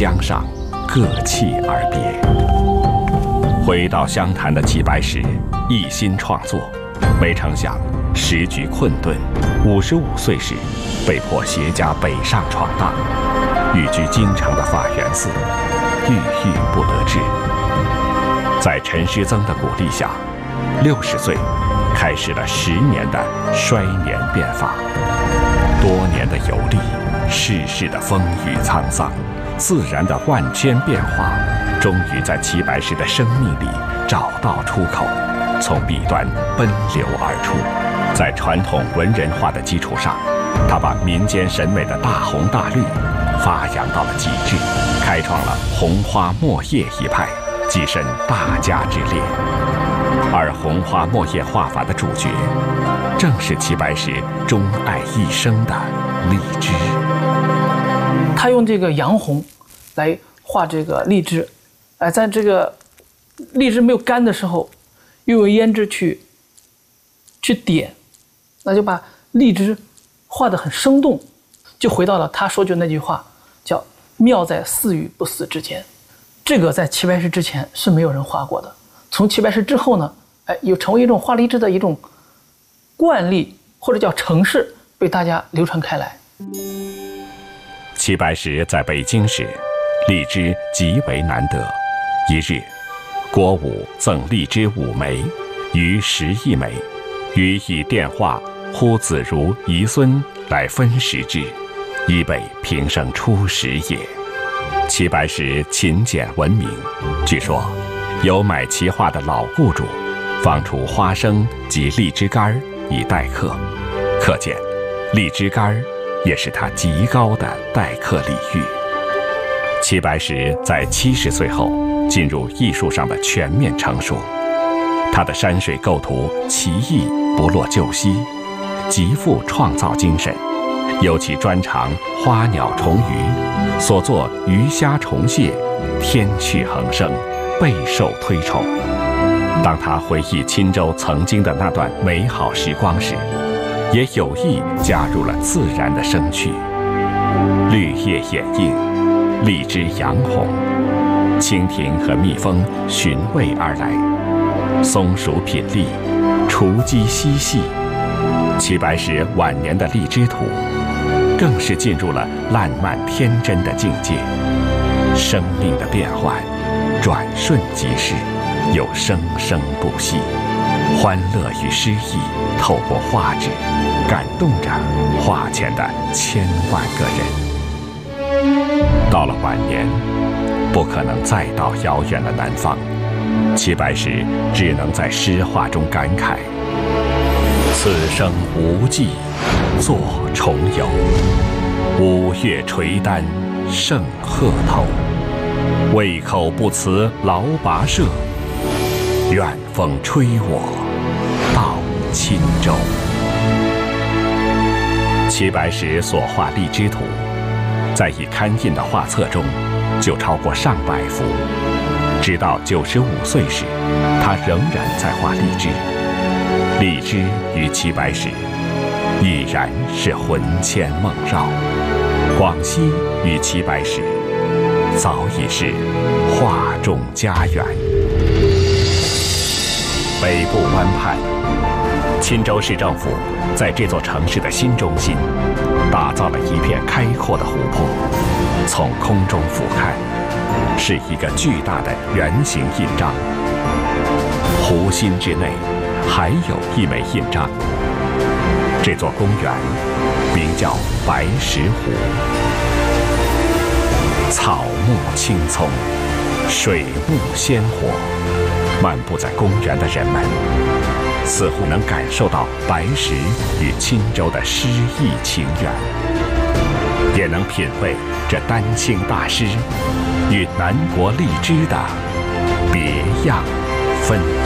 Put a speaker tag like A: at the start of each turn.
A: 江上，各弃而别。回到湘潭的齐白石一心创作，没成想时局困顿，55岁时被迫携家北上闯荡，寓居京城的法源寺，郁郁不得志。在陈师曾的鼓励下，60岁开始了10年的衰年变法。多年的游历，世事的风雨沧桑，自然的万千变化，终于在齐白石的生命里找到出口，从彼端奔流而出。在传统文人画的基础上，他把民间审美的大红大绿发扬到了极致，开创了红花墨叶一派，跻身大家之列。而红花墨叶画法的主角，正是齐白石钟爱一生的荔枝。
B: 他用这个洋红来画这个荔枝，在这个荔枝没有干的时候，又用胭脂去点，那就把荔枝画得很生动，就回到了他说就那句话，叫妙在似与不似之间。这个在齐白石之前是没有人画过的，从齐白石之后呢，又成为一种画荔枝的一种惯例，或者叫程式，被大家流传开来。
A: 齐白石在北京时，荔枝极为难得。一日，郭武赠荔枝5枚，余11枚，予以电话呼子如遗孙来分食之，以备平生初食也。齐白石勤俭闻名，据说有买齐画的老雇主放出花生及荔枝干以待客，可见荔枝干也是他极高的待客礼遇。齐白石在70岁后进入艺术上的全面成熟，他的山水构图奇异不落旧昔，极富创造精神，尤其专长花鸟虫鱼，所作鱼虾虫蟹天趣横生，备受推崇。当他回忆钦州曾经的那段美好时光时，也有意加入了自然的生趣，绿叶掩映，荔枝扬红，蜻蜓和蜜蜂寻味而来，松鼠品栗，雏鸡嬉戏。齐白石晚年的荔枝图，更是进入了烂漫天真的境界，生命的变幻转瞬即逝，又生生不息，欢乐与诗意透过画纸，感动着画前的千万个人。到了晚年，不可能再到遥远的南方，齐白石只能在诗画中感慨：此生无计作重游，5月垂丹胜鹤头。胃口不辞劳跋涉，远风吹我到钦州。齐白石所画荔枝图，在已刊印的画册中就超过上百幅，直到95岁时，他仍然在画荔枝。荔枝与齐白石已然是魂牵梦绕，广西与齐白石早已是画中家园。北部湾畔，钦州市政府在这座城市的新中心打造了一片开阔的湖泊，从空中俯瞰，是一个巨大的圆形印章。湖心之内还有一枚印章，这座公园名叫白石湖。草木青葱，水木鲜活，漫步在公园的人们似乎能感受到白石与钦州的诗意情缘，也能品味这丹青大师与南国荔枝的别样芬芳。